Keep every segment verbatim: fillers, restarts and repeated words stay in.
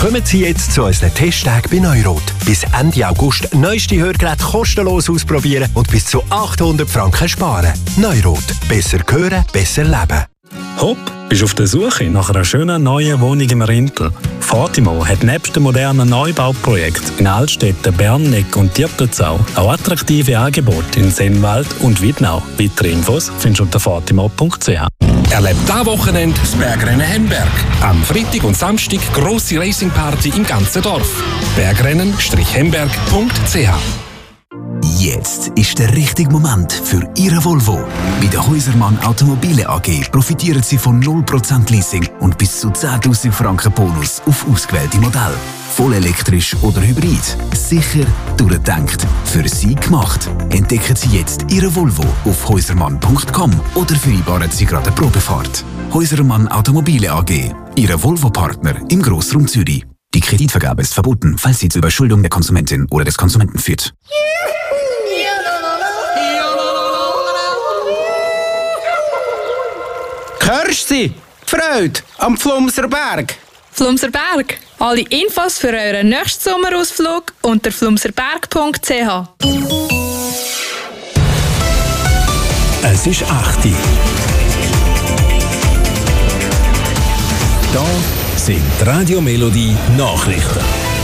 Kommen Sie jetzt zu unseren Testtagen bei Neurot. Bis Ende August neueste Hörgeräte kostenlos ausprobieren und bis zu achthundert Franken sparen. Neurot. Besser hören, besser leben. Hopp, bist du auf der Suche nach einer schönen neuen Wohnung im Rintel? Fatimo hat nebst dem modernen Neubauprojekt in Altstädten, Berneck und Diepenzau auch attraktive Angebote in Sennwald und Wiednau. Weitere Infos findest du unter fatimo punkt c h. Erlebt dieses Wochenende das Bergrennen Hemberg. Am Freitag und Samstag grosse Racingparty im ganzen Dorf. bergrennen Hemberg punkt c h. Jetzt ist der richtige Moment für Ihre Volvo. Bei der Häusermann Automobile A G profitieren Sie von null Prozent Leasing und bis zu zehntausend Franken Bonus auf ausgewählte Modelle. Vollelektrisch oder hybrid. Sicher, durchgedacht, für Sie gemacht. Entdecken Sie jetzt Ihre Volvo auf häusermann punkt com oder vereinbaren Sie gerade eine Probefahrt. Häusermann Automobile A G, Ihr Volvo-Partner im Grossraum Zürich. Die Kreditvergabe ist verboten, falls sie zur Überschuldung der Konsumentin oder des Konsumenten führt. Hörst du sie? Die Freude am Flumser Berg. Flumser Berg. Alle Infos für euren nächsten Sommerausflug unter flumserberg punkt c h. Es ist acht Uhr. Da sind die Radio Melodie Nachrichten.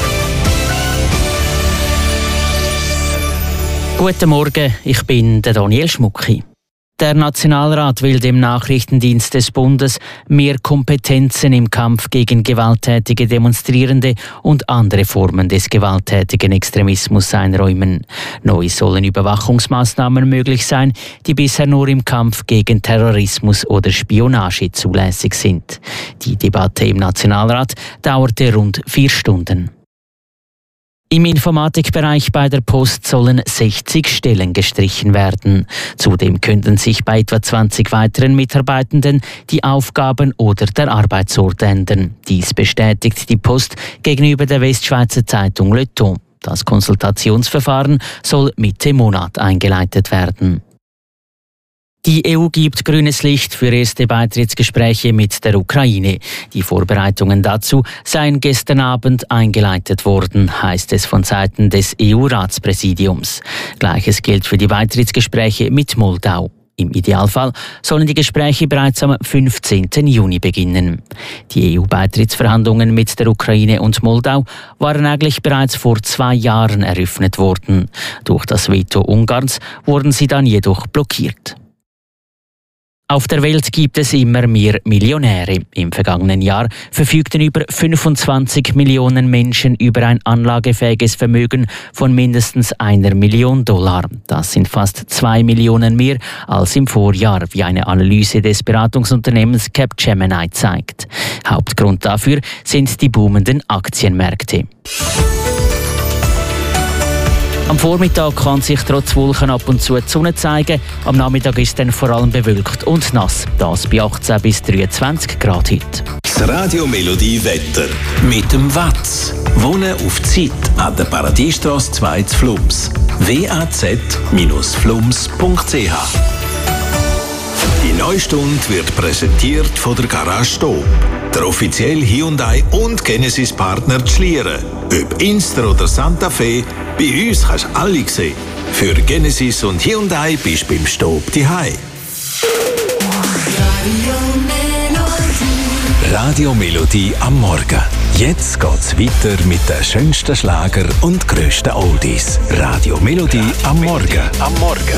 Guten Morgen, ich bin der Daniel Schmucki. Der Nationalrat will dem Nachrichtendienst des Bundes mehr Kompetenzen im Kampf gegen gewalttätige Demonstrierende und andere Formen des gewalttätigen Extremismus einräumen. Neu sollen Überwachungsmaßnahmen möglich sein, die bisher nur im Kampf gegen Terrorismus oder Spionage zulässig sind. Die Debatte im Nationalrat dauerte rund vier Stunden. Im Informatikbereich bei der Post sollen sechzig Stellen gestrichen werden. Zudem könnten sich bei etwa zwanzig weiteren Mitarbeitenden die Aufgaben oder der Arbeitsort ändern. Dies bestätigt die Post gegenüber der Westschweizer Zeitung Le Temps. Das Konsultationsverfahren soll Mitte Monat eingeleitet werden. Die E U gibt grünes Licht für erste Beitrittsgespräche mit der Ukraine. Die Vorbereitungen dazu seien gestern Abend eingeleitet worden, heißt es von Seiten des E U-Ratspräsidiums. Gleiches gilt für die Beitrittsgespräche mit Moldau. Im Idealfall sollen die Gespräche bereits am fünfzehnten Juni beginnen. Die E U-Beitrittsverhandlungen mit der Ukraine und Moldau waren eigentlich bereits vor zwei Jahren eröffnet worden. Durch das Veto Ungarns wurden sie dann jedoch blockiert. Auf der Welt gibt es immer mehr Millionäre. Im vergangenen Jahr verfügten über fünfundzwanzig Millionen Menschen über ein anlagefähiges Vermögen von mindestens einer Million Dollar. Das sind fast zwei Millionen mehr als im Vorjahr, wie eine Analyse des Beratungsunternehmens Capgemini zeigt. Hauptgrund dafür sind die boomenden Aktienmärkte. Am Vormittag kann sich trotz Wolken ab und zu die Sonne zeigen. Am Nachmittag ist es dann vor allem bewölkt und nass. Das bei achtzehn bis dreiundzwanzig Grad heute. Das Radio Melodie Wetter mit dem Watz. Wohnen auf Zeit an der Paradiestrasse zwei zu Flums. w a z Bindestrich flums punkt c h. Die Neustunde wird präsentiert von der Garage Stob, der offizielle Hyundai und Genesis Partner Schlieren. Ob Inster oder Santa Fe, bei uns kannst du alle sehen. Für Genesis und Hyundai bist du beim Stob daheim. Radio Melodie am Morgen. Jetzt geht's weiter mit den schönsten Schlager und grössten Oldies. Radio Melodie am Morgen. Am Morgen.